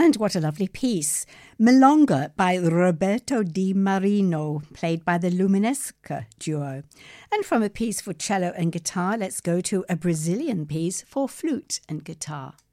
And what a lovely piece. Milonga by Roberto Di Marino, played by the Luminesca duo. And from a piece for cello and guitar, let's go to a Brazilian piece for flute and guitar.